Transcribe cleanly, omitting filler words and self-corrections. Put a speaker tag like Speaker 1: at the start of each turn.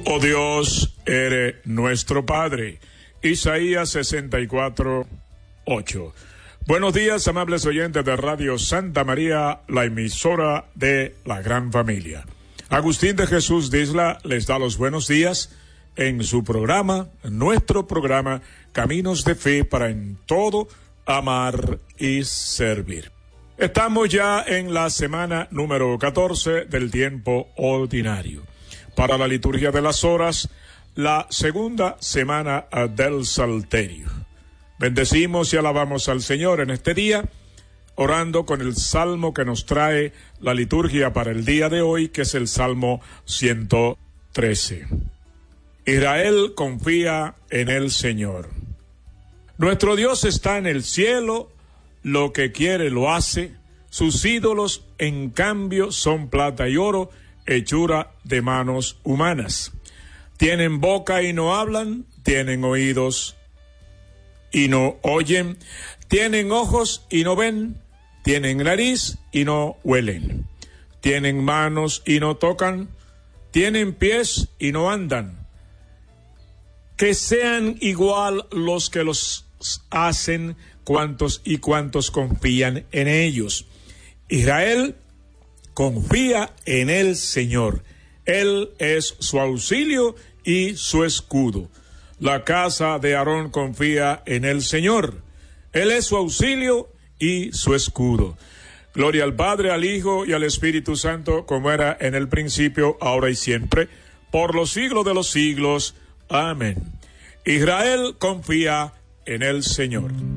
Speaker 1: Oh Dios, eres nuestro Padre. Isaías 64:8. Buenos días, amables oyentes de Radio Santa María, la emisora de la gran familia. Agustín de Jesús de Isla les da los buenos días en su programa, nuestro programa, Caminos de Fe para en todo amar y servir. Estamos ya en la semana número 14 del tiempo ordinario. Para la liturgia de las horas, la segunda semana del Salterio. Bendecimos y alabamos al Señor en este día, orando con el salmo que nos trae la liturgia para el día de hoy, que es el Salmo 113. Israel confía en el Señor. Nuestro Dios está en el cielo, lo que quiere lo hace, sus ídolos en cambio son plata y oro, hechura de manos humanas. Tienen boca y no hablan, tienen oídos y no oyen, tienen ojos y no ven, tienen nariz y no huelen, tienen manos y no tocan, tienen pies y no andan. Que sean igual los que los hacen, cuantos confían en ellos. Israel confía en el Señor. Él es su auxilio y su escudo. La casa de Aarón confía en el Señor. Él es su auxilio y su escudo. Gloria al Padre, al Hijo y al Espíritu Santo, como era en el principio, ahora y siempre, por los siglos de los siglos. Amén. Israel confía en el Señor.